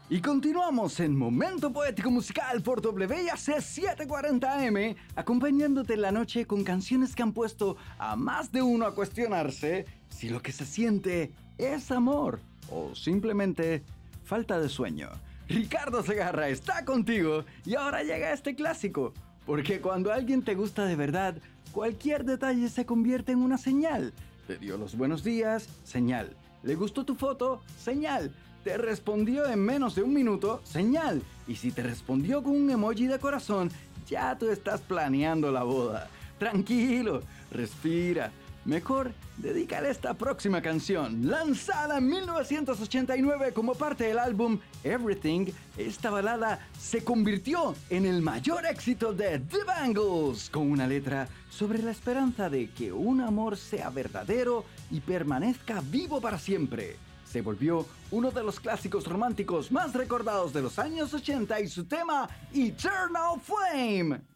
Y continuamos en Momento Poético Musical por WIAC 740 AM, acompañándote en la noche con canciones que han puesto a más de uno a cuestionarse si lo que se siente es amor o simplemente falta de sueño. Ricardo Segarra está contigo y ahora llega este clásico, porque cuando alguien te gusta de verdad, cualquier detalle se convierte en una señal. Te dio los buenos días, señal. ¿Le gustó tu foto? Señal. ¿Te respondió en menos de un minuto? Señal. Y si te respondió con un emoji de corazón, ya tú estás planeando la boda. Tranquilo, respira. Mejor, dedícale esta próxima canción. Lanzada en 1989 como parte del álbum Everything, esta balada se convirtió en el mayor éxito de The Bangles, con una letra sobre la esperanza de que un amor sea verdadero y permanezca vivo para siempre. Se volvió uno de los clásicos románticos más recordados de los años 80 y su tema Eternal Flame.